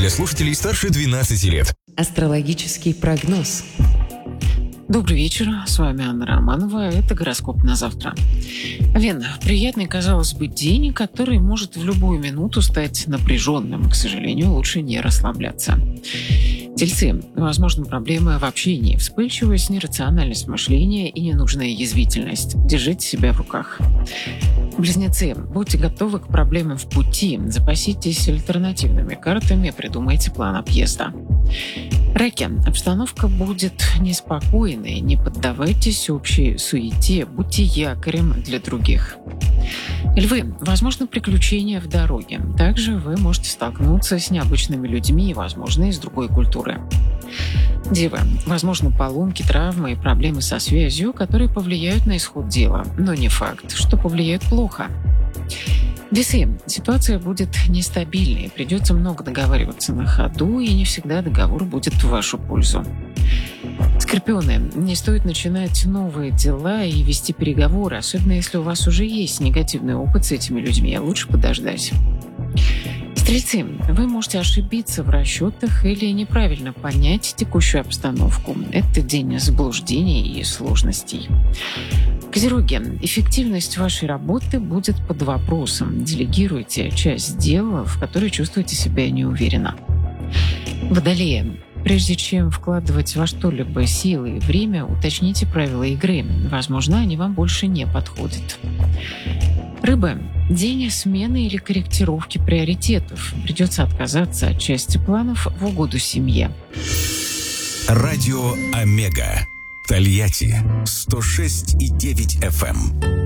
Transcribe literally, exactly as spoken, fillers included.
для слушателей старше двенадцати лет. Астрологический прогноз. Добрый вечер, с вами Анна Романова, это гороскоп на завтра. Вена, приятный, казалось бы, день, который может в любую минуту стать напряженным. К сожалению, лучше не расслабляться. Тельцы, возможны проблемы в общении, вспыльчивость, нерациональность мышления и ненужная язвительность. Держите себя в руках. Близнецы, будьте готовы к проблемам в пути, запаситесь альтернативными картами, придумайте план объезда. Раки, обстановка будет неспокойной, не поддавайтесь общей суете, будьте якорем для других. Львы, возможно приключения в дороге. Также вы можете столкнуться с необычными людьми, возможно, из другой культуры. Девы, возможно поломки, травмы и проблемы со связью, которые повлияют на исход дела, но не факт, что повлияют плохо. Весы. Ситуация будет нестабильной, придется много договариваться на ходу, и не всегда договор будет в вашу пользу. Скорпионы. Не стоит начинать новые дела и вести переговоры, особенно если у вас уже есть негативный опыт с этими людьми, лучше подождать. Стрельцы. Вы можете ошибиться в расчетах или неправильно понять текущую обстановку. Это день заблуждений и сложностей. Козероги. Эффективность вашей работы будет под вопросом. Делегируйте часть дел, в которой чувствуете себя неуверенно. Водолеи. Прежде чем вкладывать во что-либо силы и время, уточните правила игры. Возможно, они вам больше не подходят. Рыбы. День смены или корректировки приоритетов. Придется отказаться от части планов в угоду семье. Радио Омега. Тольятти. сто шесть и девять эф эм.